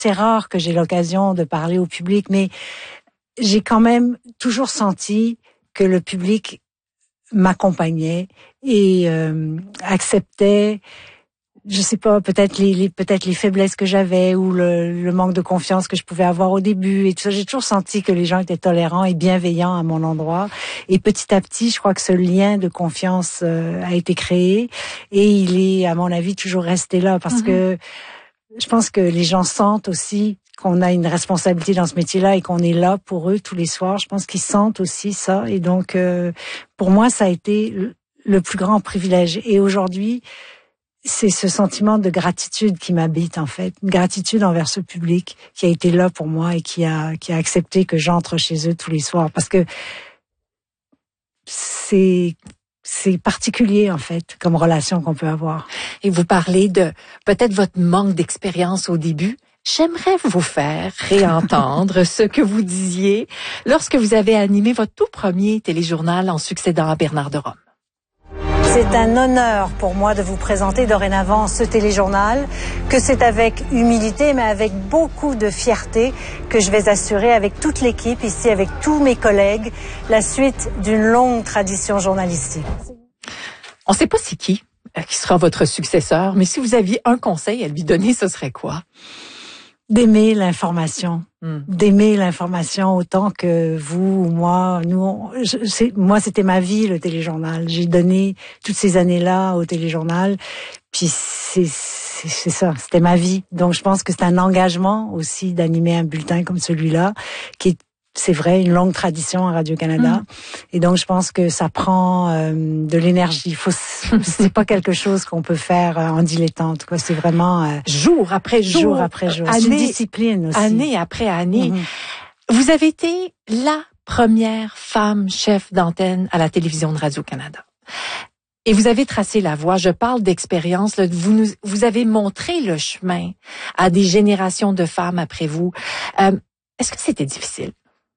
c'est rare que j'ai l'occasion de parler au public, mais j'ai quand même toujours senti que le public m'accompagnait et acceptait, je sais pas, peut-être les faiblesses que j'avais ou le manque de confiance que je pouvais avoir au début et tout ça. J'ai toujours senti que les gens étaient tolérants et bienveillants à mon endroit. Et petit à petit, je crois que ce lien de confiance a été créé et il est, à mon avis, toujours resté là parce que je pense que les gens sentent aussi qu'on a une responsabilité dans ce métier-là et qu'on est là pour eux tous les soirs. Je pense qu'ils sentent aussi ça. Et donc, pour moi, ça a été le plus grand privilège. Et aujourd'hui, c'est ce sentiment de gratitude qui m'habite, en fait. Une gratitude envers ce public qui a été là pour moi et qui a accepté que j'entre chez eux tous les soirs. Parce que c'est particulier, en fait, comme relation qu'on peut avoir. Et vous parlez de peut-être votre manque d'expérience au début. J'aimerais vous faire réentendre ce que vous disiez lorsque vous avez animé votre tout premier téléjournal en succédant à Bernard de Rome. C'est un honneur pour moi de vous présenter dorénavant ce téléjournal, que c'est avec humilité, mais avec beaucoup de fierté que je vais assurer avec toute l'équipe, ici avec tous mes collègues, la suite d'une longue tradition journalistique. On ne sait pas c'est qui sera votre successeur, mais si vous aviez un conseil à lui donner, ce serait quoi? D'aimer l'information. D'aimer l'information autant que vous ou moi. Moi, c'était ma vie, le téléjournal. J'ai donné toutes ces années-là au téléjournal. Puis c'est ça, c'était ma vie. Donc, je pense que c'est un engagement aussi d'animer un bulletin comme celui-là, qui est, c'est vrai, une longue tradition à Radio-Canada. Et donc, je pense que ça prend de l'énergie. C'est pas quelque chose qu'on peut faire en dilettante, quoi. C'est vraiment jour après jour. Jour après jour. C'est une discipline aussi. Année après année. Vous avez été la première femme chef d'antenne à la télévision de Radio-Canada. Et vous avez tracé la voie. Je parle d'expérience. Là, vous avez montré le chemin à des générations de femmes après vous. Est-ce que c'était difficile?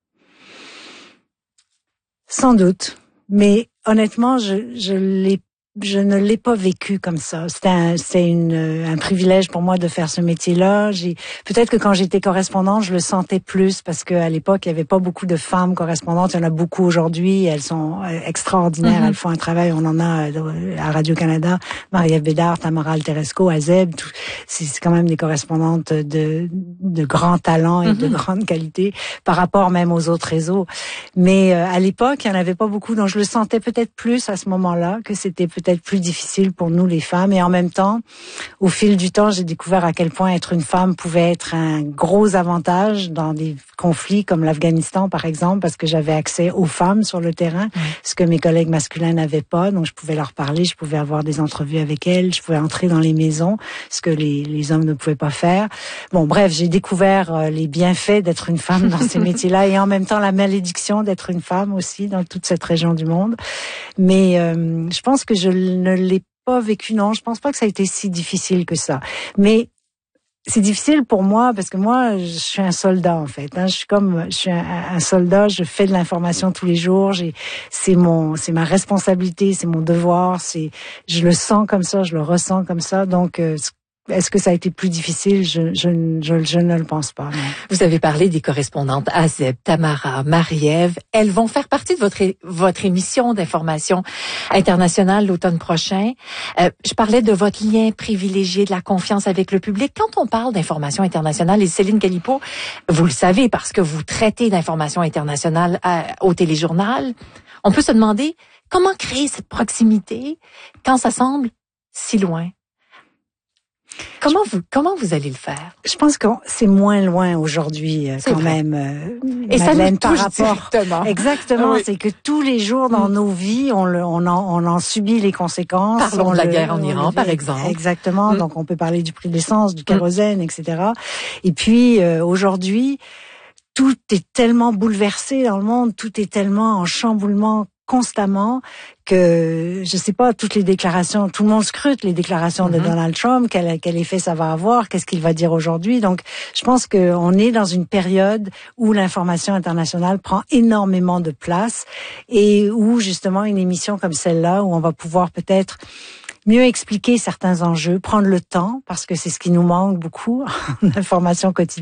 Sans doute, mais honnêtement, je ne l'ai pas vécu comme ça. C'est un privilège pour moi de faire ce métier-là. Peut-être que quand j'étais correspondante, je le sentais plus parce qu'à l'époque, il y avait pas beaucoup de femmes correspondantes. Il y en a beaucoup aujourd'hui. Elles sont extraordinaires. Elles font un travail. On en a à Radio-Canada. Marie-Ève Bédard, Tamara Alteresco, Azeb. C'est quand même des correspondantes de grand talent et de grande qualité par rapport même aux autres réseaux. Mais à l'époque, il y en avait pas beaucoup. Donc je le sentais peut-être plus à ce moment-là que c'était peut-être plus difficile pour nous les femmes. Et en même temps, au fil du temps, j'ai découvert à quel point être une femme pouvait être un gros avantage dans des conflits comme l'Afghanistan, par exemple, parce que j'avais accès aux femmes sur le terrain, ce que mes collègues masculins n'avaient pas. Donc, je pouvais leur parler, je pouvais avoir des entrevues avec elles, je pouvais entrer dans les maisons, ce que les hommes ne pouvaient pas faire. Bon, bref, j'ai découvert les bienfaits d'être une femme dans ces métiers-là et en même temps la malédiction d'être une femme aussi dans toute cette région du monde. Mais je pense que je ne l'ai pas vécu, non. Je pense pas que ça a été si difficile que ça. Mais c'est difficile pour moi parce que moi, je suis un soldat en fait. Je suis un soldat. Je fais de l'information tous les jours. C'est ma responsabilité, c'est mon devoir. Je le sens comme ça, je le ressens comme ça. Donc est-ce que ça a été plus difficile? Je ne le pense pas. Non. Vous avez parlé des correspondantes Azeb, Tamara, Marie-Ève. Elles vont faire partie de votre émission d'information internationale l'automne prochain. Je parlais de votre lien privilégié, de la confiance avec le public. Quand on parle d'information internationale, et Céline Galipeau, vous le savez parce que vous traitez d'information internationale au téléjournal, on peut se demander comment créer cette proximité quand ça semble si loin. Comment vous allez le faire? Je pense que c'est moins loin aujourd'hui quand même. Et Madeleine, ça nous touche par rapport directement. Exactement, c'est que tous les jours dans nos vies, on en subit les conséquences. Parlons de la guerre en Iran, par exemple. Exactement. Donc on peut parler du prix de l'essence, du kérosène, etc. Et puis aujourd'hui, tout est tellement bouleversé dans le monde, tout est tellement en chamboulement constamment que je sais pas, toutes les déclarations, tout le monde scrute les déclarations de Donald Trump, quel effet ça va avoir, qu'est-ce qu'il va dire aujourd'hui. Donc je pense qu'on est dans une période où l'information internationale prend énormément de place et où justement une émission comme celle-là où on va pouvoir peut-être mieux expliquer certains enjeux, prendre le temps parce que c'est ce qui nous manque beaucoup en information quotidienne.